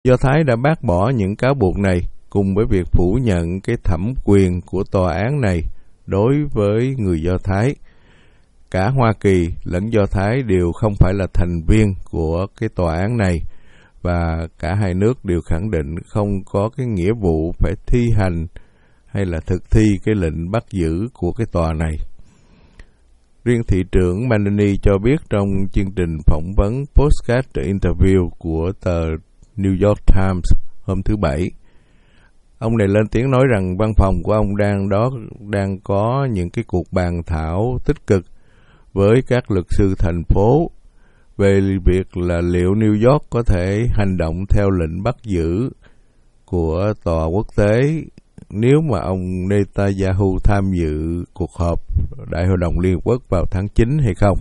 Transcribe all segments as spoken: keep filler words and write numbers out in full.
Do Thái đã bác bỏ những cáo buộc này cùng với việc phủ nhận cái thẩm quyền của tòa án này đối với người Do Thái. Cả Hoa Kỳ lẫn Do Thái đều không phải là thành viên của cái tòa án này, và cả hai nước đều khẳng định không có cái nghĩa vụ phải thi hành hay là thực thi cái lệnh bắt giữ của cái tòa này. Riêng thị trưởng Mandani cho biết trong chương trình phỏng vấn Postcard Interview của tờ New York Times hôm thứ Bảy, ông này lên tiếng nói rằng văn phòng của ông đang đó đang có những cái cuộc bàn thảo tích cực với các luật sư thành phố về việc là liệu New York có thể hành động theo lệnh bắt giữ của tòa quốc tế nếu mà ông Netanyahu tham dự cuộc họp Đại hội đồng Liên Hợp Quốc vào tháng chín hay không.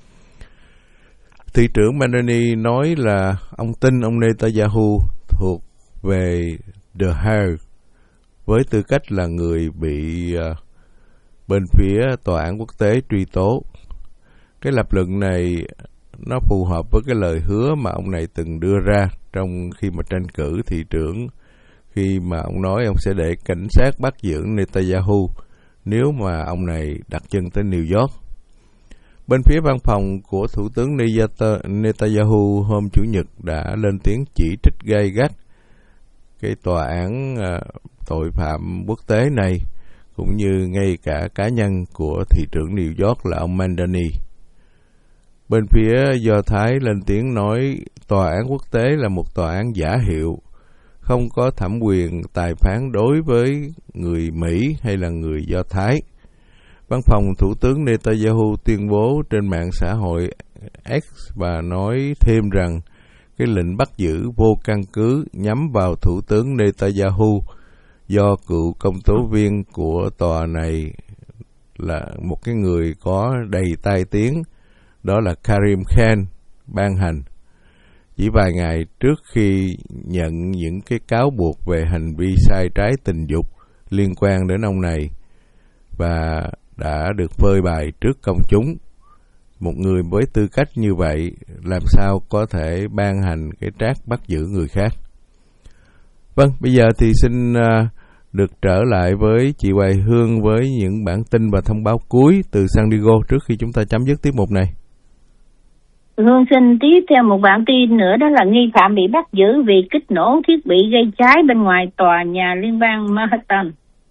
Thị trưởng Mandani nói là ông tin ông Netanyahu thuộc về The Hague với tư cách là người bị uh, bên phía tòa án quốc tế truy tố. Cái lập luận này nó phù hợp với cái lời hứa mà ông này từng đưa ra trong khi mà tranh cử thị trưởng, khi mà ông nói ông sẽ để cảnh sát bắt giữ Netanyahu nếu mà ông này đặt chân tới New York. Bên phía văn phòng của Thủ tướng Netanyahu hôm Chủ nhật đã lên tiếng chỉ trích gay gắt cái tòa án uh, tội phạm quốc tế này, cũng như ngay cả cá nhân của thị trưởng New York là ông Mandani. Bên phía Do Thái lên tiếng nói tòa án quốc tế là một tòa án giả hiệu, không có thẩm quyền tài phán đối với người Mỹ hay là người Do Thái. Văn phòng Thủ tướng Netanyahu tuyên bố trên mạng xã hội X và nói thêm rằng cái lệnh bắt giữ vô căn cứ nhắm vào Thủ tướng Netanyahu do cựu công tố viên của tòa này là một cái người có đầy tai tiếng, đó là Karim Khan, ban hành. Chỉ vài ngày trước khi nhận những cái cáo buộc về hành vi sai trái tình dục liên quan đến ông này và đã được phơi bày trước công chúng. Một người với tư cách như vậy làm sao có thể ban hành cái trác bắt giữ người khác. Vâng, bây giờ thì xin uh, được trở lại với chị Hoài Hương với những bản tin và thông báo cuối từ San Diego trước khi chúng ta chấm dứt tiết mục này. Hương xin tiếp theo một bản tin nữa, đó là nghi phạm bị bắt giữ vì kích nổ thiết bị gây cháy bên ngoài tòa nhà liên bang Manhattan.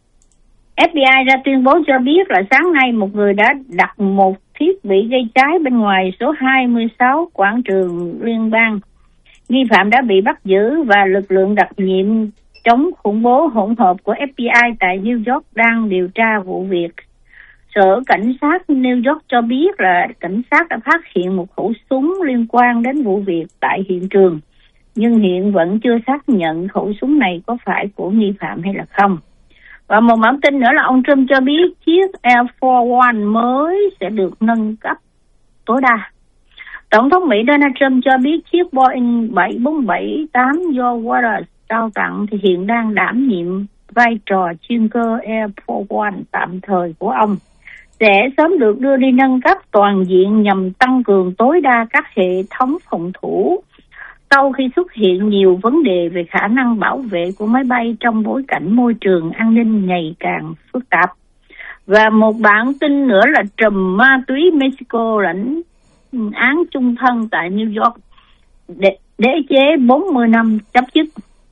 ép bê i ra tuyên bố cho biết là sáng nay một người đã đặt một thiết bị gây cháy bên ngoài số hai mươi sáu quảng trường liên bang. Nghi phạm đã bị bắt giữ và lực lượng đặc nhiệm chống khủng bố hỗn hợp của ép bê i tại New York đang điều tra vụ việc. Sở Cảnh sát New York cho biết là cảnh sát đã phát hiện một khẩu súng liên quan đến vụ việc tại hiện trường, nhưng hiện vẫn chưa xác nhận khẩu súng này có phải của nghi phạm hay là không. Và một bản tin nữa là ông Trump cho biết chiếc Air Force One mới sẽ được nâng cấp tối đa. Tổng thống Mỹ Donald Trump cho biết chiếc Boeing bảy bốn bảy tám do Waters trao tặng thì hiện đang đảm nhiệm vai trò chuyên cơ Air Force One tạm thời của ông, sẽ sớm được đưa đi nâng cấp toàn diện nhằm tăng cường tối đa các hệ thống phòng thủ sau khi xuất hiện nhiều vấn đề về khả năng bảo vệ của máy bay trong bối cảnh môi trường an ninh ngày càng phức tạp. Và một bản tin nữa là trùm ma túy Mexico lãnh án chung thân tại New York, đế, đế chế bốn mươi năm chấm dứt.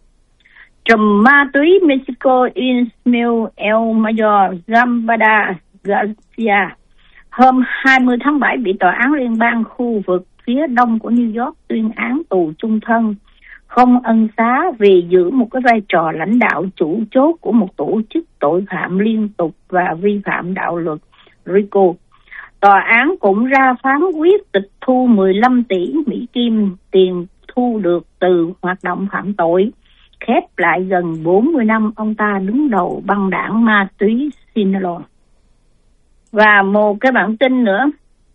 Trùm ma túy Mexico Ismael El Mayor Zambada Garcia hôm hai mươi tháng bảy bị tòa án liên bang khu vực phía đông của New York tuyên án tù chung thân, không ân xá vì giữ một cái vai trò lãnh đạo chủ chốt của một tổ chức tội phạm liên tục và vi phạm đạo luật RICO. Tòa án cũng ra phán quyết tịch thu mười lăm tỷ Mỹ Kim tiền thu được từ hoạt động phạm tội, khép lại gần bốn mươi năm ông ta đứng đầu băng đảng ma túy Sinaloa. Và một cái bản tin nữa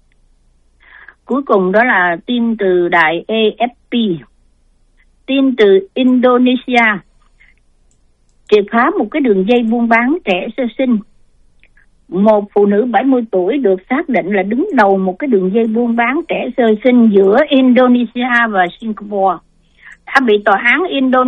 cuối cùng, đó là tin từ đài A F P. Tin từ Indonesia triệt phá một cái đường dây buôn bán trẻ sơ sinh. Một phụ nữ bảy mươi tuổi được xác định là đứng đầu một cái đường dây buôn bán trẻ sơ sinh giữa Indonesia và Singapore. đã bị tòa án Indonesia